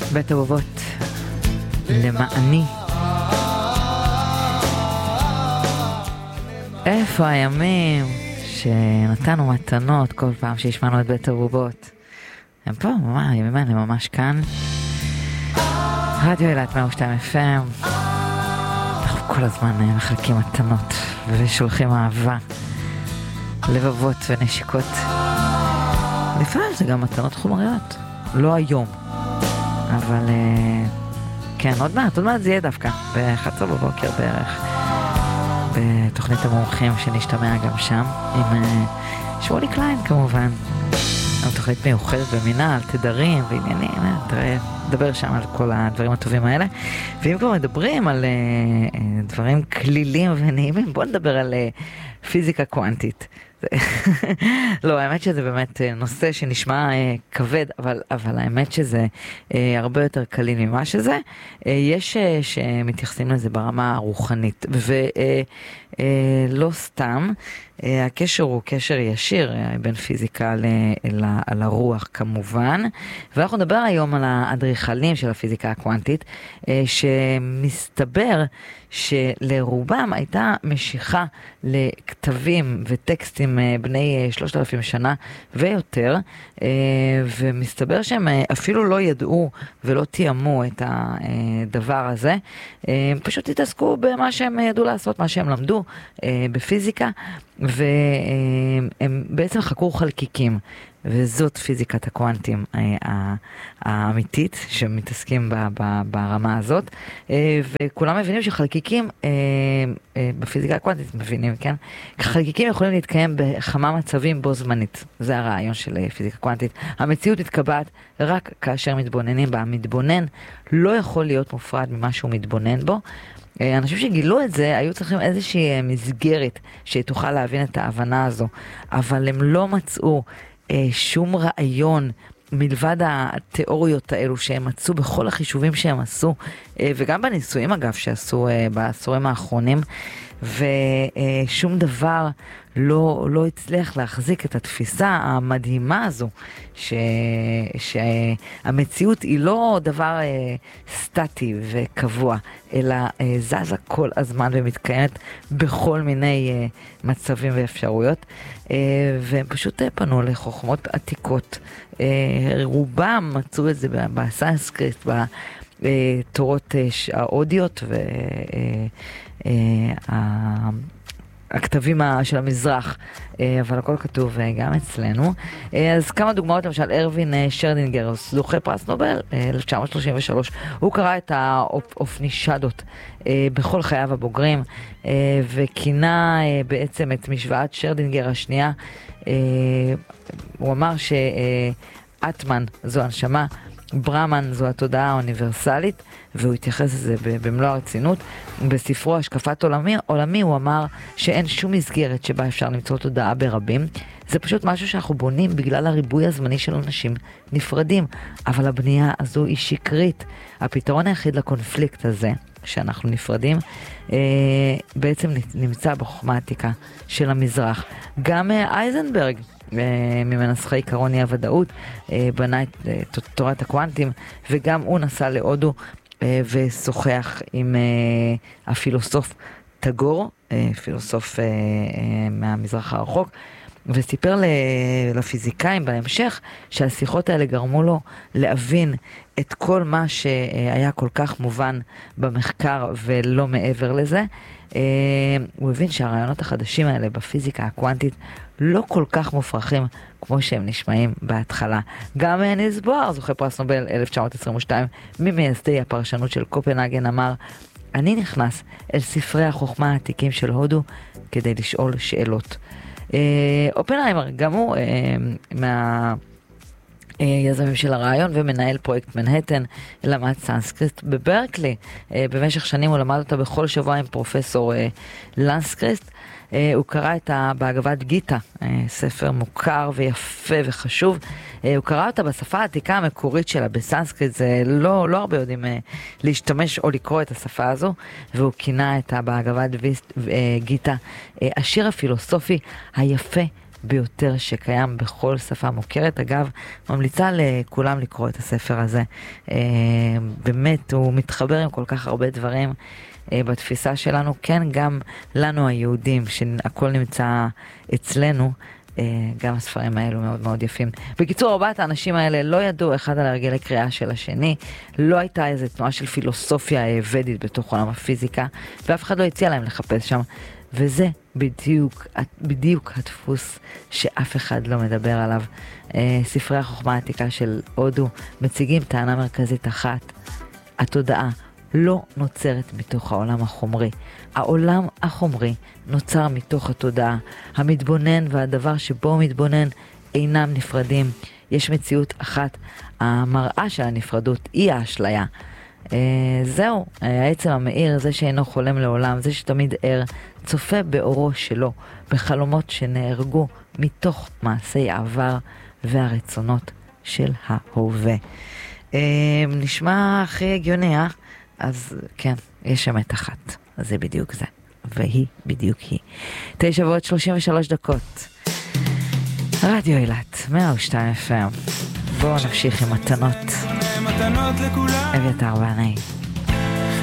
בית אבובות למעני. איפה הימים שנתנו מתנות כל פעם שהשמענו את בית אבובות? הם פה, הימים האלה ממש כאן. רדיו אילת 102 FM. אנחנו כל הזמן מחלקים מתנות ושולחים אהבה, לבבות ונשיקות. לפעמים זה גם מתנות חומריות, לא היום, אבל כן, עוד מעט זה יהיה דווקא ב-11 בבוקר בערך, בתוכנית המומחים שנשתמע גם שם עם שמולי קליין כמובן. תוכנית מיוחדת במינה על תדרים ועניינים, נדבר שם על כל הדברים הטובים האלה. ואם כבר מדברים על דברים כלילים ונעימים, בואו נדבר על פיזיקה קוונטית. לא, האמת שזה באמת נושא שנשמע כבד, אבל האמת שזה הרבה יותר קליל ממה שזה. יש שמתייחסים לזה ברמה הרוחנית, ולא סתם. הקשר הוא קשר ישיר בין פיזיקה לרוח כמובן, ואנחנו נדבר היום על האדריכלים של הפיזיקה הקוונטית, שמסתבר שלרובם הייתה משיכה לכתבים וטקסטים בני 3,000 שנה ויותר, ומסתבר שהם אפילו לא ידעו ולא תיאמו את הדבר הזה, פשוט התעסקו במה שהם ידעו לעשות, מה שהם למדו בפיזיקה, והם בעצם חקרו חלקיקים, וזאת פיזיקת הקוונטים האמיתית שמתעסקים ברמה הזאת, וכולם מבינים שחלקיקים בפיזיקה הקוונטית מבינים, כן? חלקיקים יכולים להתקיים בכמה מצבים בו זמנית. זה הרעיון של פיזיקה קוונטית. המציאות מתקבעת רק כאשר מתבוננים בה. המתבונן לא יכול להיות מופרד ממה שהוא מתבונן בו. אנשים שגילו את זה היו צריכים איזושהי מסגרת שתוכל להבין את ההבנה הזו, אבל הם לא מצאו שום רעיון מלבד התיאוריות האלו שהם מצאו בכל החישובים שהם עשו, וגם בניסויים אגב שעשו בעשורים האחרונים, ושום דבר לא הצליח להחזיק את התפיסה המדהימה הזו, שהמציאות היא לא דבר סטטי וקבוע, אלא זזה כל הזמן ומתקיימת בכל מיני מצבים ואפשרויות, והם פשוט פנו לחוכמות עתיקות. רובם מצאו את זה בסנסקריט, בתורות ההודיות הכתבים של המזרח, אבל הכל כתוב גם אצלנו. אז כמה דוגמאות, למשל ארווין שרדינגר, זוכה פרס נובל 1933, הוא קרא את האופנישדות בכל חייו הבוגרים, וכינה בעצם את משוואת שרדינגר השנייה. הוא אמר שאטמן זו הנשמה, ברמן זו התודעה האוניברסלית, והוא התייחס לזה במלוא הרצינות. בספרו השקפת עולמי הוא אמר שאין שום מסגרת שבה אפשר למצוא תודעה ברבים, זה פשוט משהו שאנחנו בונים בגלל הריבוי הזמני של אנשים נפרדים, אבל הבנייה הזו היא שקרית. הפתרון היחיד לקונפליקט הזה שאנחנו נפרדים בעצם נמצא בחוכמה העתיקה של המזרח. גם אייזנברג ממנסחי עיקרון אי הוודאות בנה את תורת הקוונטים, וגם הוא נסע להודו ושוחח עם הפילוסוף טגור, פילוסוף מהמזרח הרחוק, וסיפר לפיזיקאים בהמשך שהשיחות האלה גרמו לו להבין את כל מה שהיה כל כך מובן במחקר ולא מעבר לזה. הוא הבין שהרעיונות החדשים האלה בפיזיקה הקוונטית לא כל כך מופרכים כמו שהם נשמעים בהתחלה. גם ניס בוהר, זוכה פרס נובל 1922, ממייסדי הפרשנות של קופנהגן, אמר, אני נכנס אל ספרי החוכמה העתיקים של הודו כדי לשאול שאלות. אופנהיימר, גם הוא מהיזמים של הרעיון ומנהל פרויקט מנהטן, למד סנסקריט בברקלי. במשך שנים הוא למד אותה בכל שבוע עם פרופסור לנסקריט. הוא קרא את בהגבת גיטה, ספר מוכר ויפה וחשוב. הוא קרא אותה בשפה העתיקה המקורית שלה, בסנסקריט. זה לא הרבה יודעים להשתמש או לקרוא את השפה הזו, והוא כינה את בהגבת גיטה השיר הפילוסופי היפה ביותר שקיים בכל שפה מוכרת. אגב, ממליצה לכולם לקרוא את הספר הזה. באמת, הוא מתחבר עם כל כך הרבה דברים בתפיסה שלנו. כן, גם לנו היהודים, שהכל נמצא אצלנו, גם הספרים האלו מאוד מאוד יפים. בקיצור, ארבעת האנשים האלה לא ידעו אחד על הרגלי קריאה של השני, לא הייתה איזו תנועה של פילוסופיה ודית בתוך עולם הפיזיקה, ואף אחד לא הציע להם לחפש שם, וזה בדיוק הדפוס שאף אחד לא מדבר עליו. ספרי החוכמה העתיקה של הודו מציגים טענה מרכזית אחת: התודעה לא נוצרת מתוך העולם החומרי. העולם החומרי נוצר מתוך התודעה. המתבונן והדבר שבו הוא מתבונן אינם נפרדים. יש מציאות אחת. המראה של הנפרדות היא האשליה. זהו, העצם המאיר, זה שאינו חולם לעולם, זה שתמיד ער, צופה באורו שלו, בחלומות שנהרגו מתוך מעשי העבר והרצונות של ההווה. נשמע הכי הגיוני, אז כן, יש אמת אחת, אז זה בדיוק זה, והיא בדיוק היא. 9:33. רדיו אילת, 102 FM. בואו נמשיך עם מתנות. אביתר בנאי.